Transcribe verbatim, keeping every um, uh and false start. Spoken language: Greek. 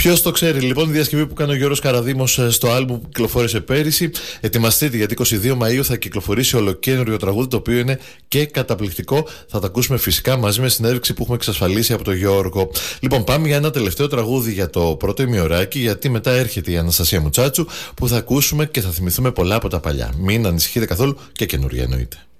Ποιος το ξέρει, λοιπόν, η διασκευή που κάνει ο Γιώργος Καραδήμος στο άλμπουμ που κυκλοφόρησε πέρυσι. Ετοιμαστείτε, γιατί είκοσι δύο Μαΐου θα κυκλοφορήσει ολοκαίνουργιο τραγούδι, το οποίο είναι και καταπληκτικό. Θα τα ακούσουμε φυσικά μαζί με συνέντευξη που έχουμε εξασφαλίσει από τον Γιώργο. Λοιπόν, πάμε για ένα τελευταίο τραγούδι για το πρώτο ημιωράκι, γιατί μετά έρχεται η Αναστασία Μουτσάτσου που θα ακούσουμε και θα θυμηθούμε πολλά από τα παλιά. Μην ανησυχείτε καθόλου, και καινούργια εννοείται.